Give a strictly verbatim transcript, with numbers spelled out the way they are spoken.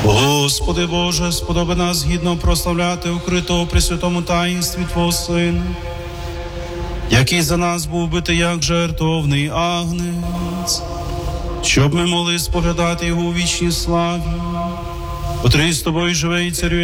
Господи Боже, сподоби нас гідно прославляти укритого при святому таїнстві Твого Сина, який за нас був битий як жертовний агнець, щоб ми могли споглядати його у вічній славі, котрий з Тобою живе і царює